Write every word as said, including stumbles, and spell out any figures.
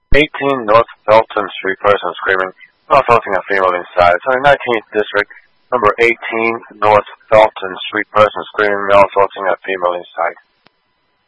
eighteen North Felton Street, person screaming, assaulting a female inside. Sorry, nineteenth District, number eighteen North Felton Street, person screaming, assaulting a female inside.